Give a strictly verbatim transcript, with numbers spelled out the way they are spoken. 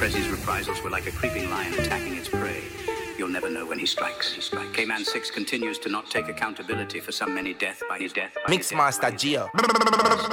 Press's reprisals were like a creeping lion attacking its prey. You'll never know when he strikes. He strikes. K-Man six continues to not take accountability for some many death by his death. By Mixmaster Gio.